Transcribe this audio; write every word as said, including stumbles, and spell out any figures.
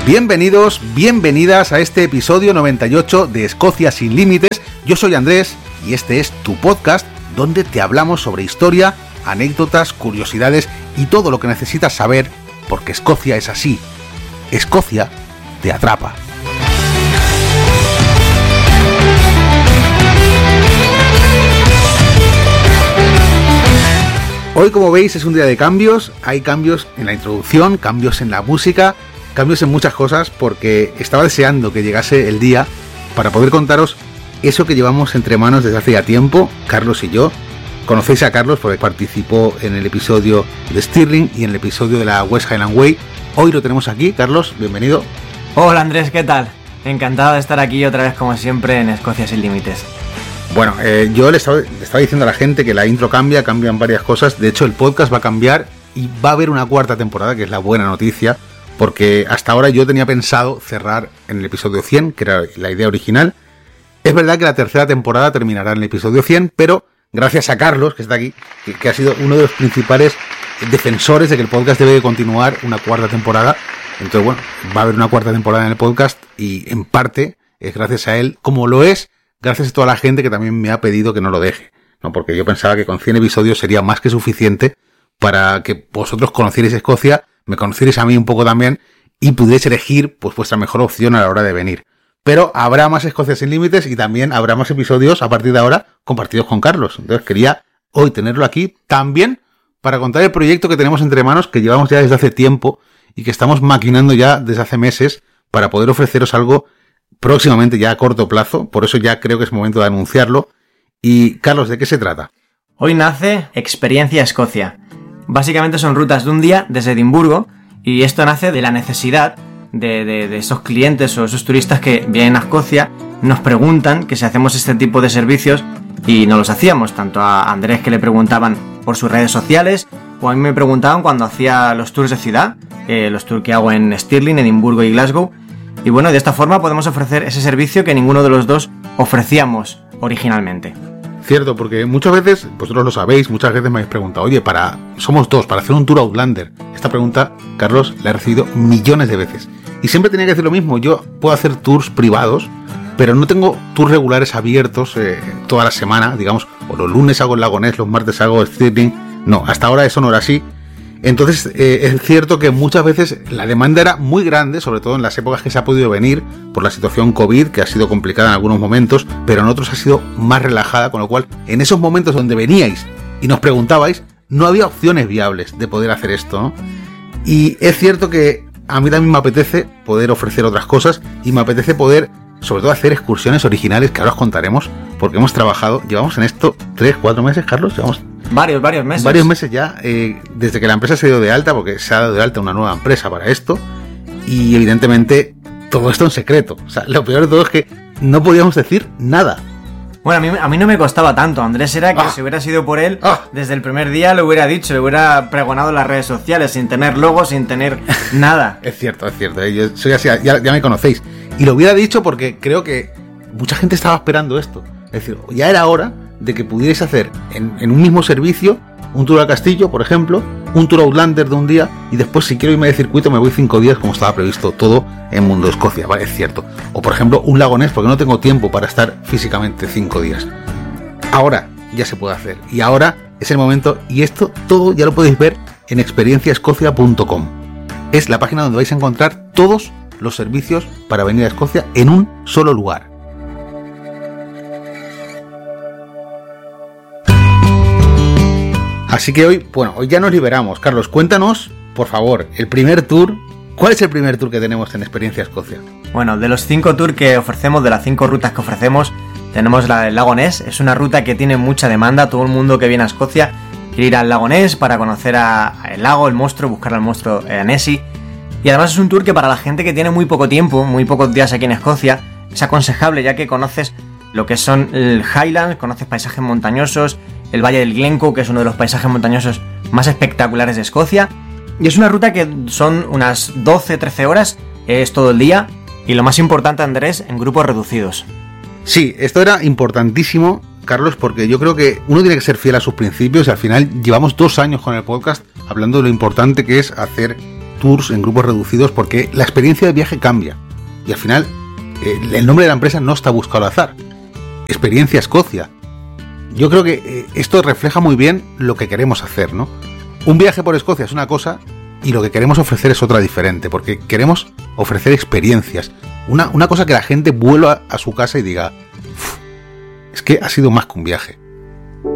Bienvenidos, bienvenidas a este episodio noventa y ocho de Escocia sin límites. Yo soy Andrés y este es tu podcast donde te hablamos sobre historia, anécdotas, curiosidades y todo lo que necesitas saber, porque Escocia es así. Escocia te atrapa. Hoy, como veis, es un día de cambios. Hay cambios en la introducción, cambios en la música, cambios en muchas cosas, porque estaba deseando que llegase el día para poder contaros eso que llevamos entre manos desde hace ya tiempo, Carlos y yo. Conocéis a Carlos porque participó en el episodio de Stirling y en el episodio de la West Highland Way. Hoy lo tenemos aquí. Carlos, bienvenido. Hola Andrés, ¿qué tal? Encantado de estar aquí otra vez como siempre en Escocia sin límites. Bueno, eh, yo le estaba, le estaba diciendo a la gente que la intro cambia, cambian varias cosas. De hecho, el podcast va a cambiar y va a haber una cuarta temporada, que es la buena noticia, porque hasta ahora yo tenía pensado cerrar en el episodio cien, que era la idea original. Es verdad que la tercera temporada terminará en el episodio cien, pero gracias a Carlos, que está aquí, que, que ha sido uno de los principales defensores de que el podcast debe de continuar una cuarta temporada. Entonces, bueno, va a haber una cuarta temporada en el podcast y en parte es gracias a él, como lo es gracias a toda la gente que también me ha pedido que no lo deje, ¿no? Porque yo pensaba que con cien episodios sería más que suficiente para que vosotros conocierais Escocia, me conocierais a mí un poco también y pudierais elegir pues vuestra mejor opción a la hora de venir. Pero habrá más Escocia sin límites y también habrá más episodios a partir de ahora compartidos con Carlos. Entonces quería hoy tenerlo aquí también para contar el proyecto que tenemos entre manos, que llevamos ya desde hace tiempo y que estamos maquinando ya desde hace meses para poder ofreceros algo próximamente ya a corto plazo. Por eso ya creo que es momento de anunciarlo. Y Carlos, ¿de qué se trata? Hoy nace Experiencia Escocia. Básicamente son rutas de un día desde Edimburgo y esto nace de la necesidad de, de, de esos clientes o esos turistas que vienen a Escocia, nos preguntan que si hacemos este tipo de servicios y no los hacíamos, tanto a Andrés, que le preguntaban por sus redes sociales, o a mí me preguntaban cuando hacía los tours de ciudad, eh, los tours que hago en Stirling, Edimburgo y Glasgow. Y bueno, de esta forma podemos ofrecer ese servicio que ninguno de los dos ofrecíamos originalmente. Cierto, porque muchas veces, vosotros lo sabéis, muchas veces me habéis preguntado, oye, para somos dos, para hacer un tour Outlander. Esta pregunta, Carlos, la he recibido millones de veces. Y siempre tenía que decir lo mismo, yo puedo hacer tours privados, pero no tengo tours regulares abiertos eh, toda la semana, digamos, o los lunes hago el Lago Ness, los martes hago Stirling. No, hasta ahora eso no era así. Entonces eh, es cierto que muchas veces la demanda era muy grande, sobre todo en las épocas que se ha podido venir por la situación COVID, que ha sido complicada en algunos momentos, pero en otros ha sido más relajada, con lo cual en esos momentos donde veníais y nos preguntabais, no había opciones viables de poder hacer esto, ¿no? Y es cierto que a mí también me apetece poder ofrecer otras cosas y me apetece poder, sobre todo, hacer excursiones originales que ahora os contaremos, porque hemos trabajado, llevamos en esto tres, cuatro meses, Carlos, llevamos Varios, varios meses. Varios meses ya, eh, desde que la empresa se dio de alta, porque se ha dado de alta una nueva empresa para esto, y evidentemente todo esto en secreto. O sea, lo peor de todo es que no podíamos decir nada. Bueno, a mí, a mí no me costaba tanto, Andrés, era que ah. si hubiera sido por él, ah. desde el primer día lo hubiera dicho, lo hubiera pregonado en las redes sociales, sin tener logo, sin tener nada. Es cierto, es cierto, yo soy así, ya, ya me conocéis. Y lo hubiera dicho porque creo que mucha gente estaba esperando esto. Es decir, ya era hora de que pudierais hacer en, en un mismo servicio un tour al castillo, por ejemplo, un tour Outlander de un día, y después si quiero irme de circuito me voy cinco días, como estaba previsto todo en Mundo Escocia, ¿vale? Es cierto. O por ejemplo un Lago Ness, porque no tengo tiempo para estar físicamente cinco días. Ahora ya se puede hacer, y ahora es el momento, y esto todo ya lo podéis ver en experiencia escocia punto com. Es la página donde vais a encontrar todos los servicios para venir a Escocia en un solo lugar. Así que hoy, bueno, hoy ya nos liberamos. Carlos, cuéntanos, por favor, el primer tour. ¿Cuál es el primer tour que tenemos en Experiencia Escocia? Bueno, de los cinco tours que ofrecemos, de las cinco rutas que ofrecemos, tenemos la del Lago Ness. Es una ruta que tiene mucha demanda. Todo el mundo que viene a Escocia quiere ir al Lago Ness para conocer a, a el lago, el monstruo, buscar al monstruo eh, Nessie. Y además es un tour que para la gente que tiene muy poco tiempo, muy pocos días aquí en Escocia, es aconsejable, ya que conoces lo que son el Highlands, conoces paisajes montañosos, el Valle del Glencoe, que es uno de los paisajes montañosos más espectaculares de Escocia. Y es una ruta que son unas doce a trece horas, es todo el día, y lo más importante, Andrés, en grupos reducidos. Sí, esto era importantísimo, Carlos, porque yo creo que uno tiene que ser fiel a sus principios, y al final llevamos dos años con el podcast hablando de lo importante que es hacer tours en grupos reducidos, porque la experiencia de viaje cambia. Y al final, eh, el nombre de la empresa no está buscado al azar. Experiencia Escocia. Yo creo que eh, esto refleja muy bien lo que queremos hacer, ¿no? Un viaje por Escocia es una cosa y lo que queremos ofrecer es otra diferente, porque queremos ofrecer experiencias. Una, una cosa que la gente vuelva a su casa y diga, es que ha sido más que un viaje.